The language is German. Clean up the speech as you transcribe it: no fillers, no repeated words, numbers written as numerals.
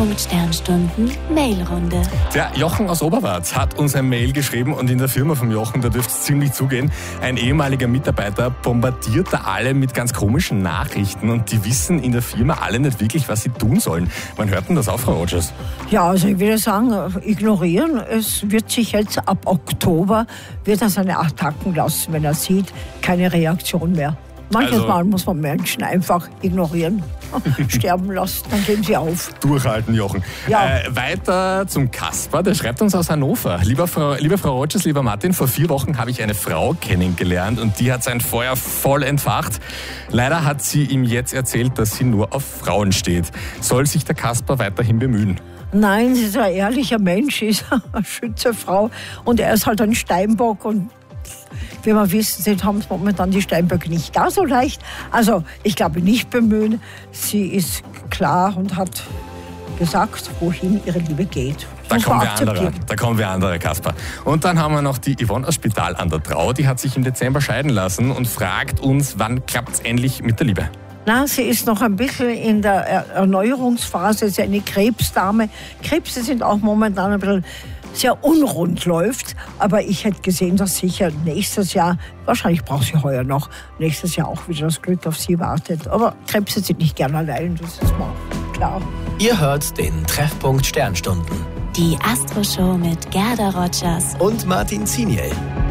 Treffpunkt-Sternstunden Mailrunde. Der Jochen aus Oberwart hat uns ein Mail geschrieben und in der Firma vom Jochen, da dürfte es ziemlich zugehen, ein ehemaliger Mitarbeiter bombardiert da alle mit ganz komischen Nachrichten und die wissen in der Firma alle nicht wirklich, was sie tun sollen. Wann hört denn das auf, Frau Rogers? Ja, also ich würde sagen, ignorieren. Es wird sich jetzt ab Oktober, wird er seine Attacken lassen, wenn er sieht, keine Reaktion mehr. Manches Mal muss man Menschen einfach ignorieren, sterben lassen, dann geben sie auf. Durchhalten, Jochen. Ja. Weiter zum Kasper, der schreibt uns aus Hannover. Liebe Frau Rogers, lieber Martin, vor 4 Wochen habe ich eine Frau kennengelernt und die hat sein Feuer voll entfacht. Leider hat sie ihm jetzt erzählt, dass sie nur auf Frauen steht. Soll sich der Kasper weiterhin bemühen? Nein, sie ist ein ehrlicher Mensch, ist eine Schützefrau und er ist halt ein Steinbock und wie wir wissen, haben es momentan die Steinböcke nicht da so leicht. Also ich glaube nicht bemühen. Sie ist klar und hat gesagt, wohin ihre Liebe geht. Da kommen wir andere, Kasper. Und dann haben wir noch die Yvonne aus Spital an der Trau. Die hat sich im Dezember scheiden lassen und fragt uns, wann klappt es endlich mit der Liebe? Na, sie ist noch ein bisschen in der Erneuerungsphase. Sie ist eine Krebsdame. Krebse sind auch momentan ein bisschen sehr unrund läuft, aber ich hätte gesehen, dass sicher nächstes Jahr, wahrscheinlich braucht sie heuer noch, nächstes Jahr auch wieder das Glück auf sie wartet. Aber Krebse sind nicht gern allein, das ist mal klar. Ihr hört den Treffpunkt Sternstunden. Die Astro-Show mit Gerda Rogers Und Martin Ziniel.